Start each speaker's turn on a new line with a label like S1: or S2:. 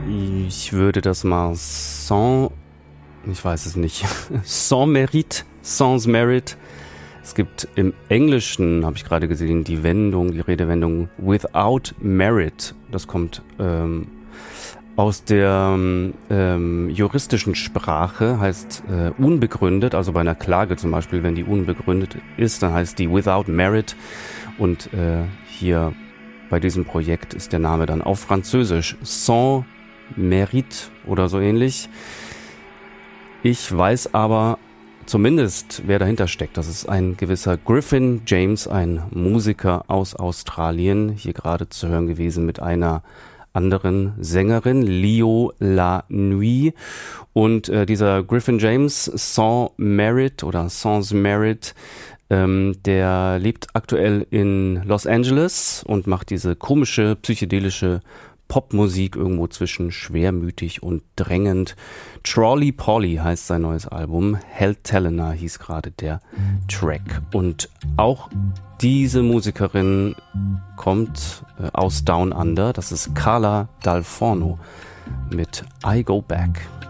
S1: Ich würde das mal ich weiß es nicht, sans mérite. Es gibt im Englischen, habe ich gerade gesehen, die Redewendung without merit. Das kommt aus der juristischen Sprache, heißt unbegründet, also bei einer Klage zum Beispiel, wenn die unbegründet ist, dann heißt die without merit. Und hier bei diesem Projekt ist der Name dann auf Französisch sans mérite oder so ähnlich. Ich weiß aber zumindest, wer dahinter steckt. Das ist ein gewisser Griffin James, ein Musiker aus Australien, hier gerade zu hören gewesen mit einer anderen Sängerin, Leo La Nuit. Und dieser Griffin James, Sans Merit, der lebt aktuell in Los Angeles und macht diese komische, psychedelische Popmusik irgendwo zwischen schwermütig und drängend. Trolley Polly heißt sein neues Album. Heltelena hieß gerade der Track. Und auch diese Musikerin kommt aus Down Under. Das ist Carla Dal Forno mit I Go Back.